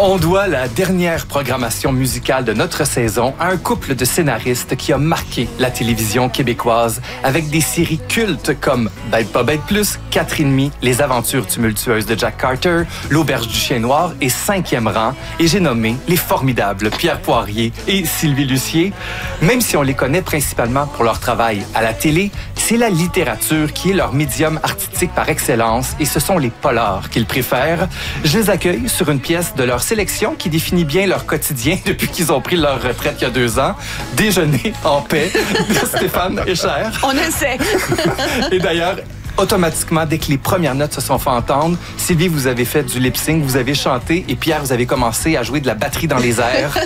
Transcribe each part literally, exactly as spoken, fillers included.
On doit la dernière programmation musicale de notre saison à un couple de scénaristes qui a marqué la télévision québécoise avec des séries cultes comme Bête pas bête plus, Quatre et demi, Les aventures tumultueuses de Jack Carter, L'auberge du chien noir et Cinquième rang. Et j'ai nommé les formidables Pierre Poirier et Sylvie Lucier. Même si on les connaît principalement pour leur travail à la télé, c'est la littérature qui est leur médium artistique par excellence et ce sont les polars qu'ils préfèrent. Je les accueille sur une pièce de leur sélection qui définit bien leur quotidien depuis qu'ils ont pris leur retraite il y a deux ans. Déjeuner en paix de Stéphane Echer. On essaie. Et d'ailleurs, automatiquement, dès que les premières notes se sont fait entendre, Sylvie, vous avez fait du lip-sync, vous avez chanté et Pierre, vous avez commencé à jouer de la batterie dans les airs.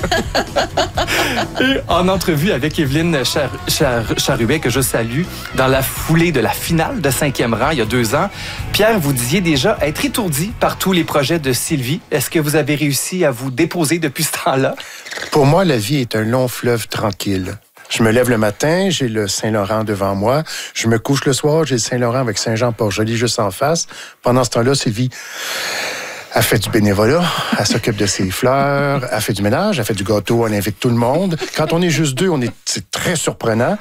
Et en entrevue avec Evelyne Char Char Charruet, que je salue, dans la foulée de la finale de Cinquième rang il y a deux ans, Pierre, vous disiez déjà être étourdi par tous les projets de Sylvie. Est-ce que vous avez réussi à vous déposer depuis ce temps-là? Pour moi, la vie est un long fleuve tranquille. Je me lève le matin, j'ai le Saint-Laurent devant moi. Je me couche le soir, j'ai le Saint-Laurent avec Saint-Jean-Port-Joli juste en face. Pendant ce temps-là, Sylvie, elle fait du bénévolat, elle s'occupe de ses fleurs, elle fait du ménage, elle fait du gâteau, elle invite tout le monde. Quand on est juste deux, on est, c'est très surprenant.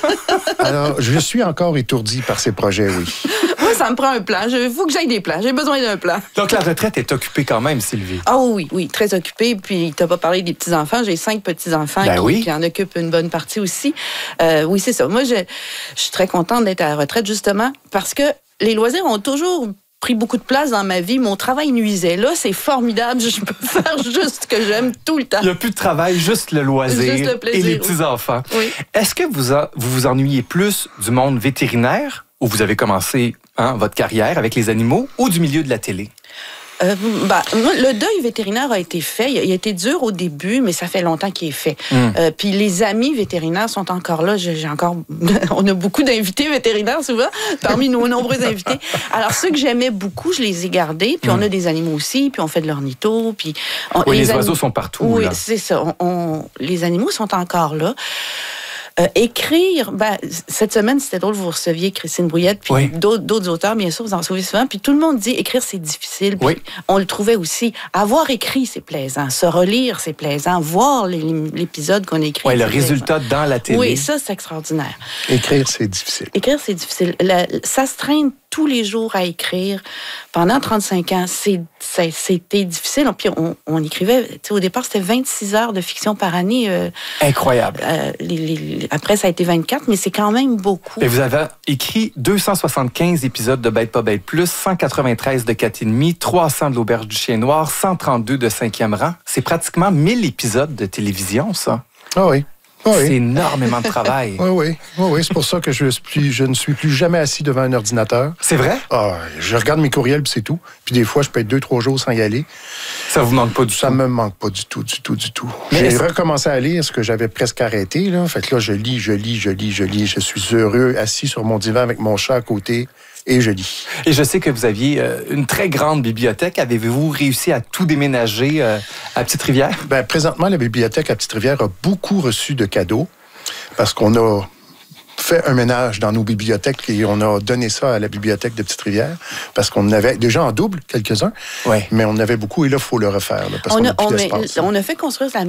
Alors, je suis encore étourdi par ces projets, oui. Moi, ça me prend un plan. Il faut que j'aille des plans. J'ai besoin d'un plan. Donc, la retraite est occupée quand même, Sylvie. Ah oh, oui, oui, très occupée. Puis, tu n'as pas parlé des petits-enfants. J'ai cinq petits-enfants ben qui, oui. qui en occupent une bonne partie aussi. Euh, oui, c'est ça. Moi, je, je suis très contente d'être à la retraite, justement, parce que les loisirs ont toujours pris beaucoup de place dans ma vie. Mon travail nuisait. Là, c'est formidable. Je peux faire juste ce que j'aime tout le temps. Il n'y a plus de travail, juste le loisir juste le plaisir, et les petits-enfants. Oui. Est-ce que vous, a, vous vous ennuyez plus du monde vétérinaire où vous avez commencé hein, votre carrière avec les animaux ou du milieu de la télé? Euh, bah, moi, le deuil vétérinaire a été fait. Il a été dur au début, mais ça fait longtemps qu'il est fait. Mm. Euh, puis les amis vétérinaires sont encore là. J'ai encore, on a beaucoup d'invités vétérinaires souvent, parmi nos nombreux invités. Alors ceux que j'aimais beaucoup, je les ai gardés. Puis mm. on a des animaux aussi. Puis on fait de l'ornitho. Puis on, oui, les, les anim... oiseaux sont partout. Oui, là. c'est ça. On, on... Les animaux sont encore là. Euh, écrire, ben, cette semaine, c'était drôle, vous receviez Christine Brouillette, puis oui. d'autres auteurs, bien sûr, vous en recevez souvent, puis tout le monde dit écrire, c'est difficile. Puis oui. On le trouvait aussi. Avoir écrit, c'est plaisant. Se relire, c'est plaisant. Voir l'épisode qu'on a écrit. Oui, le résultat dans la télé. Oui, ça, c'est extraordinaire. Écrire, c'est difficile. Écrire, c'est difficile. La, ça se traîne tous les jours à écrire. Pendant trente-cinq ans, c'était difficile. Puis on, on écrivait, au départ, c'était vingt-six heures de fiction par année. Euh, Incroyable. Euh, les, les, après, ça a été vingt-quatre, mais c'est quand même beaucoup. Et vous avez écrit deux cent soixante-quinze épisodes de Bête pas bête plus, cent quatre-vingt-treize de Quatre et demi, trois cents de L'auberge du chien noir, cent trente-deux de Cinquième rang. C'est pratiquement mille épisodes de télévision, ça. Ah oui. Oui. C'est énormément de travail. Oui, oui, oui, oui. C'est pour ça que je, suis, je ne suis plus jamais assis devant un ordinateur. C'est vrai? Ah, je regarde mes courriels, puis c'est tout. Puis des fois, je peux être deux, trois jours sans y aller. Ça vous manque pas du ça tout? Ça me manque pas du tout, du tout, du tout. J'ai recommencé à lire ce que j'avais presque arrêté. Là. Fait que là, je lis, je lis, je lis, je lis. Je suis heureux, assis sur mon divan avec mon chat à côté. Et je lis. Et je sais que vous aviez euh, une très grande bibliothèque. Avez-vous réussi à tout déménager euh, à Petite-Rivière? Bien, présentement, la bibliothèque à Petite-Rivière a beaucoup reçu de cadeaux parce qu'on a fait un ménage dans nos bibliothèques et on a donné ça à la bibliothèque de Petite-Rivière parce qu'on avait déjà en double quelques-uns, ouais. mais on avait beaucoup et là, il faut le refaire là, parce on, qu'on a, a plus on, d'espace. on a fait construire la